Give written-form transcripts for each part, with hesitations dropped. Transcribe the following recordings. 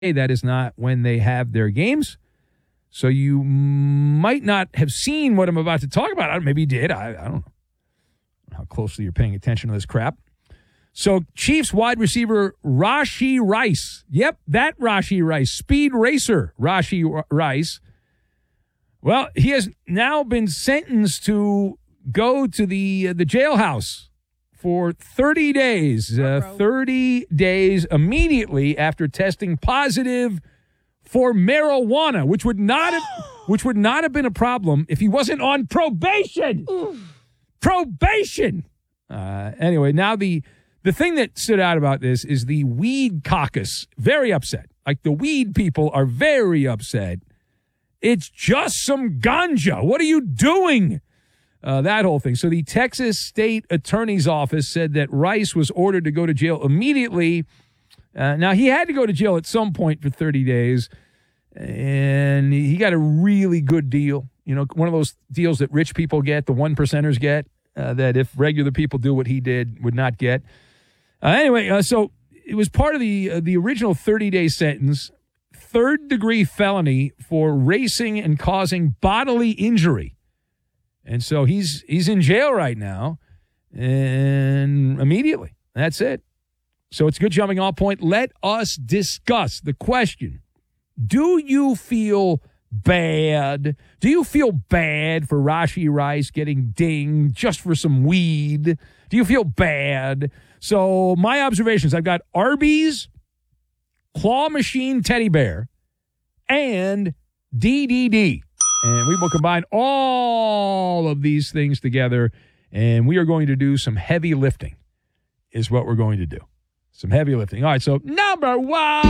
That is not when they have their games. So you might not have seen what I'm about to talk about. Maybe you did. I don't know how closely you're paying attention to this crap. So Chiefs wide receiver Rashee Rice. Yep, that Rashee Rice. Speed racer Rashee Rice. Well, he has now been sentenced to go to the jailhouse for 30 days. 30 days immediately after testing positive for marijuana, which would not have been a problem if he wasn't on probation. Probation. Anyway, now the thing that stood out about this is the weed caucus. Very upset. Like, the weed people are very upset. It's just some ganja. What are you doing? That whole thing. So the Texas State Attorney's Office said that Rice was ordered to go to jail immediately. Now, he had to go to jail at some point for 30 days, and he got a really good deal. You know, one of those deals that rich people get, the 1%ers get, that if regular people do what he did, would not get. Anyway, so it was part of the original 30-day sentence, third-degree felony for racing and causing bodily injury. And so he's in jail right now, and immediately. That's it. So it's a good jumping off point. Let us discuss the question. Do you feel bad? Do you feel bad for Rashee Rice getting dinged just for some weed? Do you feel bad? So my observations, I've got Arby's, Claw Machine Teddy Bear, and DDD. And we will combine all of these things together, and we are going to do some heavy lifting is what we're going to do. Some heavy lifting. All right, so number one.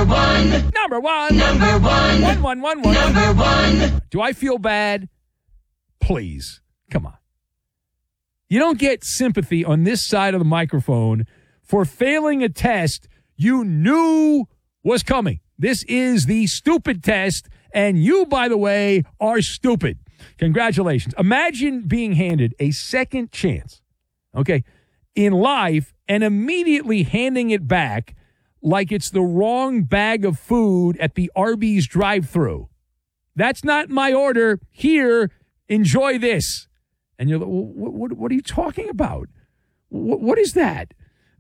Do I feel bad? Please. Come on. You don't get sympathy on this side of the microphone for failing a test you knew was coming. This is the stupid test, and you, by the way, are stupid. Congratulations. Imagine being handed a second chance, okay, in life, and immediately handing it back like it's the wrong bag of food at the Arby's drive-thru. That's not my order. Here, enjoy this. And you're like, what are you talking about? What is that?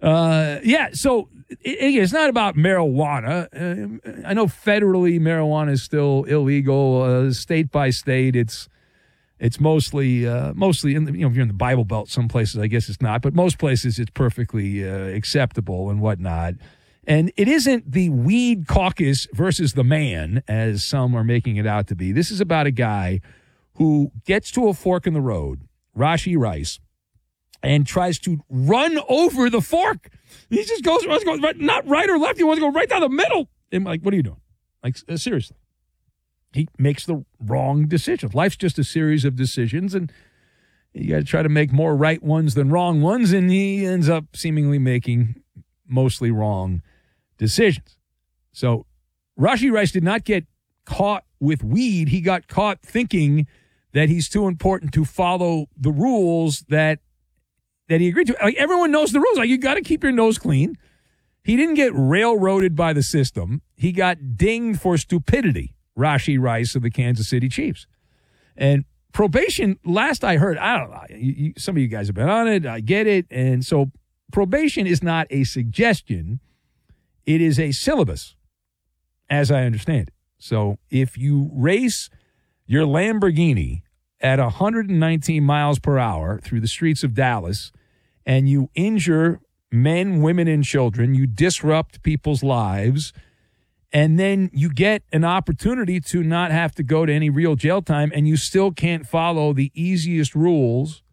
So it's not about marijuana. I know federally marijuana is still illegal. State by state, it's mostly in the, if you're in the Bible Belt, some places I guess it's not, but most places it's perfectly acceptable and whatnot. And it isn't the weed caucus versus the man, as some are making it out to be. This is about a guy who gets to a fork in the road, Rashee Rice, and tries to run over the fork. He just goes right, not right or left. He wants to go right down the middle. I'm like, what are you doing? Like, seriously. He makes the wrong decision. Life's just a series of decisions, and you got to try to make more right ones than wrong ones, and he ends up seemingly making mostly wrong decisions. So Rashee Rice did not get caught with weed. He got caught thinking that he's too important to follow the rules that he agreed to. Like, everyone knows the rules. Like, you got to keep your nose clean. He didn't get railroaded by the system. He got dinged for stupidity, Rashee Rice of the Kansas City Chiefs. And probation, last I heard, I don't know, some of you guys have been on it, I get it. And so probation is not a suggestion. It is a syllabus, as I understand it. So if you race your Lamborghini at 119 miles per hour through the streets of Dallas and you injure men, women, and children, you disrupt people's lives, and then you get an opportunity to not have to go to any real jail time, and you still can't follow the easiest rules,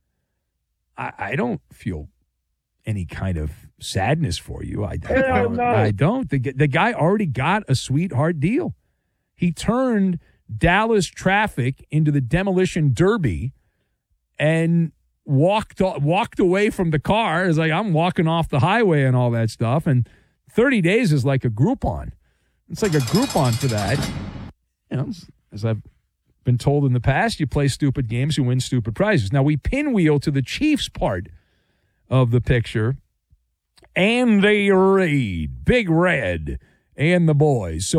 I don't feel any kind of sadness for you. I don't. The guy already got a sweetheart deal. He turned Dallas traffic into the demolition derby and walked away from the car. It's like, I'm walking off the highway and all that stuff. And 30 days is like a Groupon. It's like a Groupon for that. You know, as I've been told in the past, you play stupid games, you win stupid prizes. Now, we pinwheel to the Chiefs part of the picture. Andy Reid, Big Red, and the boys. So